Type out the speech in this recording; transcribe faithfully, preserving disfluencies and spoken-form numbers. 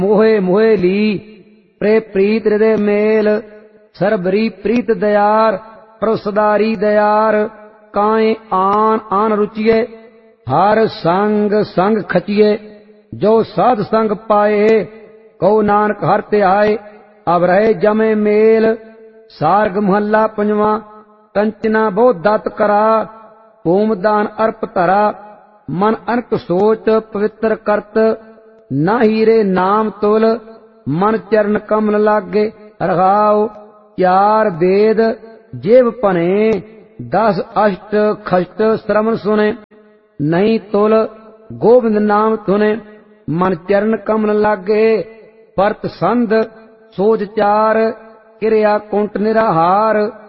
मोहे मोहे ली प्रे प्रीत हृदय मेल सरबरी प्रीत दयार प्रसदारी दयार काए आन आन रुचिए हर संग संग खचिए जो साध संग पाए कहो नानक हर ते आए अब रहे जमे मेल सार्ग महला पंजवा कंचना बहु दत करा भूम दान अर्प धरा मन अनक सोच पवित्र करत न हीरे नाम तुल मन चरण कमल लागे रघाओ चार वेद जेब पने दस अष्ट खष्ट श्रवण सुने नहीं तुल गोविंद नाम धुने मन चरण कमल लागे परत संध सोच चार क्रिया कुंट निराहार